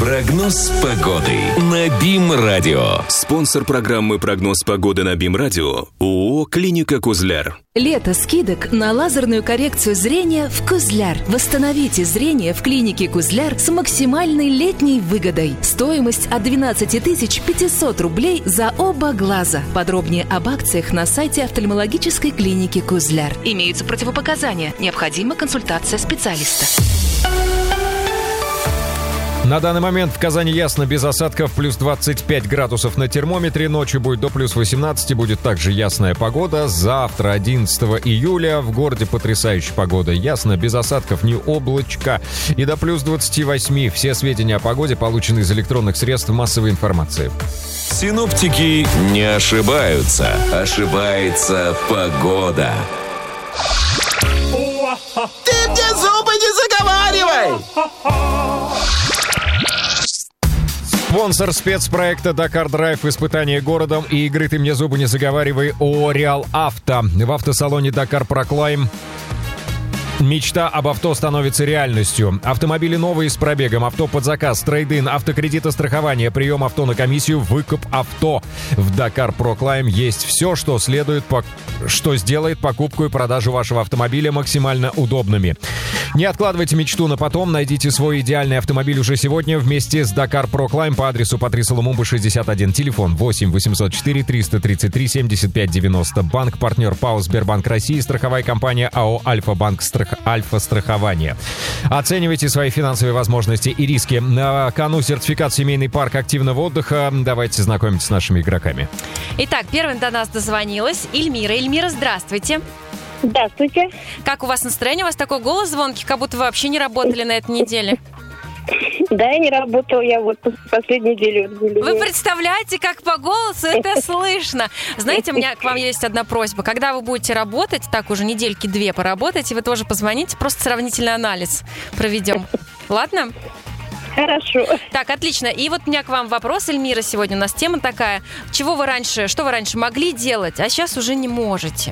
Прогноз погоды на БИМ-радио. Спонсор программы «Прогноз погоды» на БИМ-радио – ООО «Клиника Кузляр». Лето скидок на лазерную коррекцию зрения в Кузляр. Восстановите зрение в клинике Кузляр с максимальной летней выгодой. Стоимость от 12 500 рублей за оба глаза. Подробнее об акциях на сайте офтальмологической клиники Кузляр. Имеются противопоказания. Необходима консультация специалиста. На данный момент в Казани ясно, без осадков, плюс 25 градусов на термометре. Ночью будет до плюс 18, будет также ясная погода. Завтра, 11 июля, в городе потрясающая погода. Ясно, без осадков, ни облачка. И до плюс 28. Все сведения о погоде получены из электронных средств массовой информации. Синоптики не ошибаются. Ошибается погода. Ты мне зубы не заговаривай! Спонсор спецпроекта «Дакар Драйв. Испытание городом» и игры «Ты мне зубы не заговаривай» ООО «Реал Авто». В автосалоне «Дакар Проклайм» мечта об авто становится реальностью. Автомобили новые с пробегом, авто под заказ, трейд-ин, автокредитострахование, прием авто на комиссию, выкуп авто. В Dakar Proclaim есть все, что сделает покупку и продажу вашего автомобиля максимально удобными. Не откладывайте мечту на потом, найдите свой идеальный автомобиль уже сегодня вместе с Dakar Proclaim по адресу Патриса Лумумбы, 61, телефон 8 804 333 75 90, банк-партнер ПАО «Сбербанк России», страховая компания АО «Альфа-Банк Альфа-страхование». Оценивайте свои финансовые возможности и риски. На кону сертификат «Семейный парк активного отдыха». Давайте знакомиться с нашими игроками. Итак, первым до нас дозвонилась Эльмира. Эльмира, здравствуйте. Здравствуйте. Как у вас настроение? У вас такой голос звонкий, как будто вы вообще не работали на этой неделе. Да, я не работала, я вот последнюю неделю. Вы представляете, как по голосу это слышно? Знаете, у меня к вам есть одна просьба. Когда вы будете работать, так уже недельки-две поработаете, вы тоже позвоните, просто сравнительный анализ проведем. Ладно? Хорошо. Так, отлично. И вот у меня к вам вопрос, Эльмира, сегодня у нас тема такая. Что вы раньше могли делать, а сейчас уже не можете?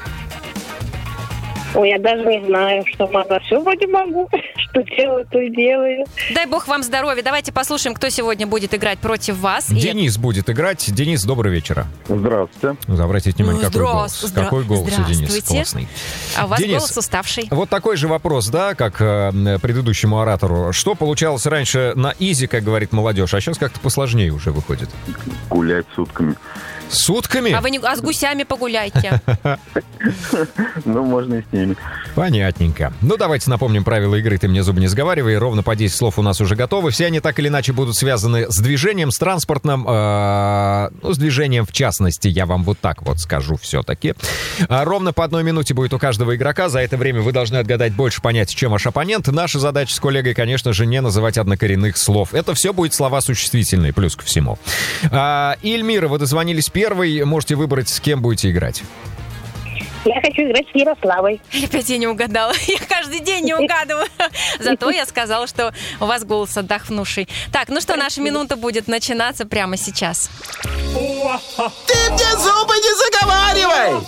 Ой, я даже не знаю, что могла. Все вроде могу. Что делаю, то и делаю. Дай бог вам здоровья. Давайте послушаем, кто сегодня будет играть против вас. Денис будет играть. Денис, доброго вечера. Здравствуйте. Обратите внимание, какой голос. Какой голос у Дениса классный. А у вас Денис, голос уставший. Вот такой же вопрос, да, как предыдущему оратору. Что получалось раньше на изи, как говорит молодежь, а сейчас как-то посложнее уже выходит? Гулять сутками. Сутками? А с гусями погуляйте. Ну, можно и с ними. Понятненько. Ну, давайте напомним правила игры «Ты мне зубы не заговаривай». Ровно по 10 слов у нас уже готовы. Все они так или иначе будут связаны с движением, с транспортным, с движением в частности, я вам вот так вот скажу все-таки. Ровно по 1 минуте будет у каждого игрока. За это время вы должны отгадать больше понятий, чем ваш оппонент. Наша задача с коллегой, конечно же, не называть однокоренных слов. Это все будет слова существительные, плюс ко всему. Эльмира, вы дозвонились первой. Можете выбрать, с кем будете играть. Я хочу играть с Ярославой. Опять я не угадала. Я каждый день не угадываю. Зато я сказала, что у вас голос отдохнувший. Так, ну что, наша минута будет начинаться прямо сейчас. Ты мне зубы не заговаривай!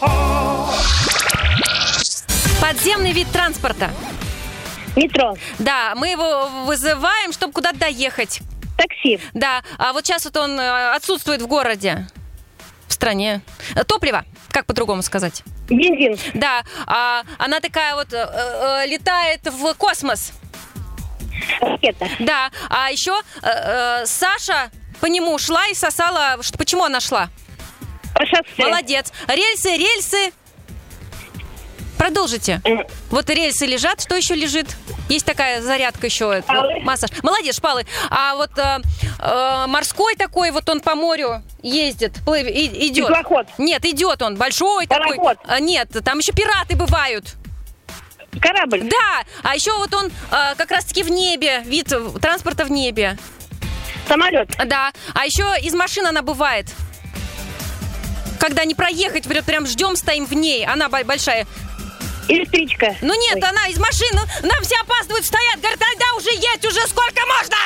Подземный вид транспорта. Метро. Да, мы его вызываем, чтобы куда-то доехать. Такси. Да, а вот сейчас вот он отсутствует в городе. В стране. Топливо, как по-другому сказать? Бензин. Да, она такая вот летает в космос. Ракета. Да, а еще Саша по нему шла и сосала. Почему она шла? По шоссе. Молодец. Рельсы. Продолжите. Вот рельсы лежат, что еще лежит? Есть такая зарядка еще, массаж. Молодец, шпалы. А вот морской такой, вот он по морю ездит, идет. Теплоход. Нет, идет он, большой пароход. Такой. Нет, там еще пираты бывают. Корабль. Да, а еще вот он как раз-таки в небе, вид транспорта в небе. Самолет. Да, а еще из машин она бывает. Когда не проехать, прям ждем, стоим в ней, она большая. Электричка. Ну нет, она из машины. Нам все опаздывают, стоят. Говорят, да уже есть, уже сколько можно?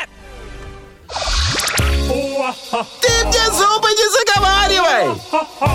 Ты мне зубы не заговаривай!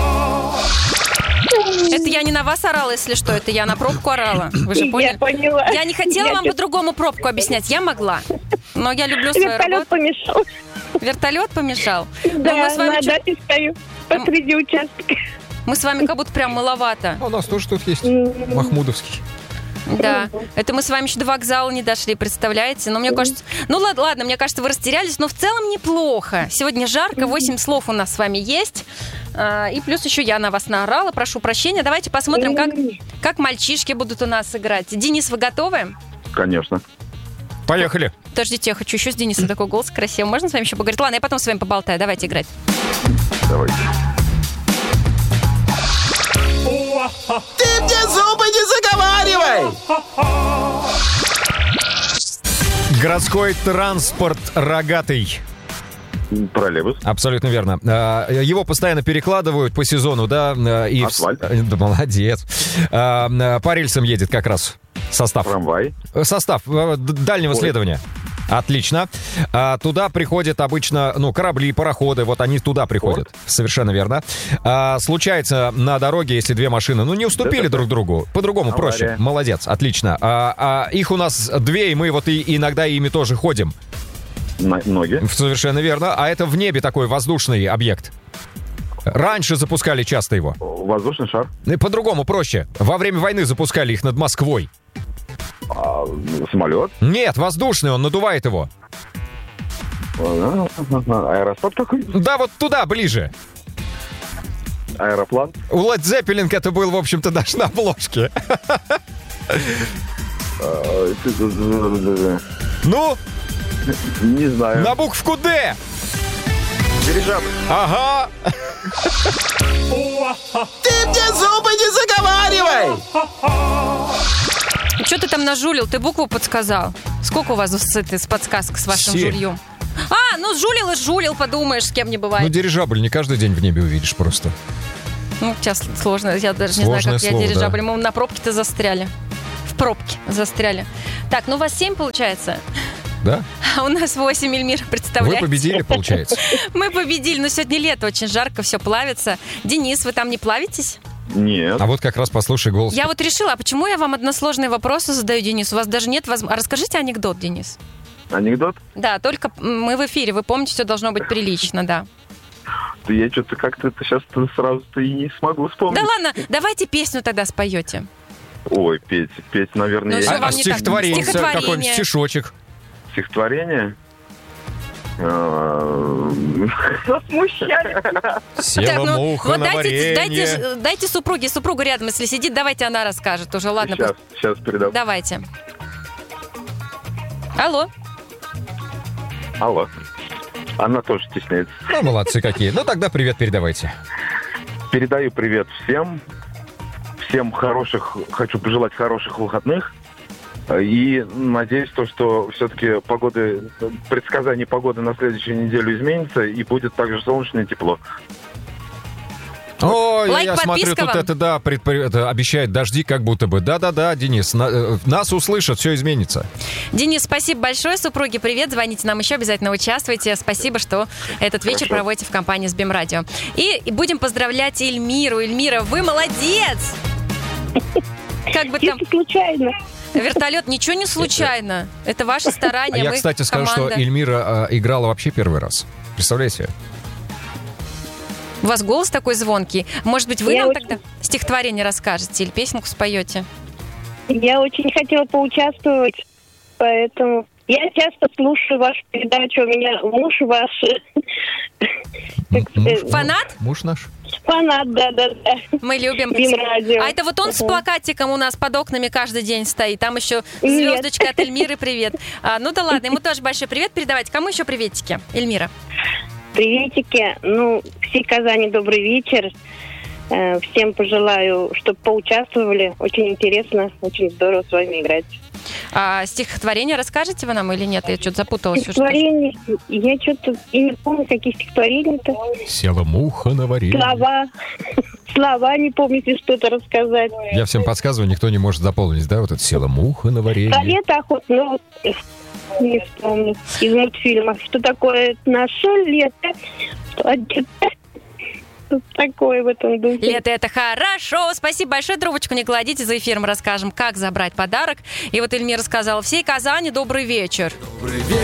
Это я не на вас орала, если что. Это я на пробку орала. Вы же поняли? Я поняла. Я не хотела вам по-другому пробку объяснять. Я могла. Но я люблю свою Вертолет работу. помешал. Вертолет помешал? Но Да, мы с вами на чё- даче стою посреди участка. мы с вами как будто прям маловато. У нас тоже тут есть Махмудовский. Да, это мы с вами еще до вокзала не дошли, представляете? Но мне кажется... Ну ладно, мне кажется, вы растерялись, но в целом неплохо. Сегодня жарко, 8 слов у нас с вами есть. И плюс еще я на вас наорала, прошу прощения. Давайте посмотрим, как мальчишки будут у нас играть. Денис, вы готовы? Конечно. Поехали. Подождите, я хочу еще с Денисом такой голос красивый. Можно с вами еще поговорить? Ладно, я потом с вами поболтаю. Давайте играть. Давайте. Ты мне зубы не заговаривай! Городской транспорт рогатый. Троллейбус. Абсолютно верно. Его постоянно перекладывают по сезону, да? И Асфальт. Да, молодец. По рельсам едет как раз состав. Трамвай. Состав дальнего следования. Отлично. Туда приходят обычно, корабли, пароходы, вот они туда приходят. Совершенно верно. Случается на дороге, если две машины, не уступили друг другу, по-другому Авария. проще. Молодец, отлично. Их у нас две, и мы вот иногда ими тоже ходим. Ноги. Совершенно верно. А это в небе такой воздушный объект. Раньше запускали часто его. Воздушный шар. По-другому проще. Во время войны запускали их над Москвой. Самолет. Нет, воздушный, он надувает его. Аэростоп такой. Да, вот туда, ближе. Аэроплан. У Led Zeppelin это был, в общем-то, даже на обложке. Ну, Не знаю. на букву «Д». Дирижабль. Ага. Ты мне зубы не заговаривай! Что ты там нажулил? Ты букву подсказал. Сколько у вас с подсказок с вашим 7. жульем? Жулил и жулил, подумаешь, с кем не Ну, бывает. дирижабль не каждый день в небе увидишь просто. Сейчас сложно, я даже не Сложное знаю, как слово, я дирижабль. да. Мы на пробке-то застряли. В пробке застряли. Так, у вас 7 получается? Да? А у нас 8, Эльмира, Вы представляете? победили, получается. Мы победили, но сегодня лето, очень жарко, все плавится. Денис, вы там не плавитесь? Нет. А вот как раз послушай голос. Я вот решила, а почему я вам односложные вопросы задаю, Денис? У вас даже нет возможности... Расскажите анекдот, Денис. Анекдот? Да, только мы в эфире, вы помните, все должно быть прилично, да. Да я что-то как-то сейчас сразу-то и не смогу вспомнить. Да ладно, давайте песню тогда споете. Ой, петь, наверное, Ну, я... что вам не так? Стихотворение, Стихотворение. какой-нибудь стишочек. Стихотворение? Смущали. Села муха на варенье. дайте супругу рядом, если сидит, давайте она расскажет уже, ладно. Сейчас передам. Давайте. Алло. Алло. Она тоже стесняется. Ну, молодцы какие. Ну, тогда привет передавайте. Передаю привет всем. Всем хочу пожелать хороших выходных. И надеюсь, что все-таки предсказание погоды на следующую неделю изменится и будет также солнечно и тепло. Ой, Лайк, я смотрю, подписка тут вам. это обещает дожди как будто бы. Да-да-да, Денис, нас услышат, все изменится. Денис, спасибо большое, супруги, привет, звоните нам еще, обязательно участвуйте. Спасибо, что этот вечер проводите в компании с БИМ-радио. И будем поздравлять Эльмиру. Эльмира, вы молодец! Как бы там... Чисто случайно. Вертолет, ничего не случайно. Это ваши старания. Я, мы кстати, скажу, что команда. Эльмира играла вообще первый раз. Представляете? У вас голос такой звонкий. Может быть, вы Я нам очень- тогда стихотворение расскажете или песенку споете? Я очень хотела поучаствовать, поэтому я часто слушаю вашу передачу. У меня муж ваш Фанат? Муж наш. фанат, да. Мы любим. БИМ-радио. А это вот он с плакатиком у нас под окнами каждый день стоит. Там еще Нет. звездочка от Эльмиры, привет. Ну да ладно, ему тоже большой привет передавать. Кому еще приветики, Эльмира? Приветики. Всей Казани добрый вечер. Всем пожелаю, чтобы поучаствовали. Очень интересно, очень здорово с вами играть. А стихотворение расскажете вы нам или нет? Я что-то запуталась уже. Стихотворение. Я что-то и не помню, какие стихотворения-то. Села муха на варенье. Слова не помню, если что-то рассказать. Я всем подсказываю, никто не может заполнить, да? Вот это села муха на варенье. Лето охота, не вспомню. Из мультфильма. Что такое наше лето? Что такое в этом духе? Лето — это хорошо. Спасибо большое. Трубочку не кладите, за эфиром расскажем, как забрать подарок. И вот Эльмира сказала: всей Казани добрый вечер.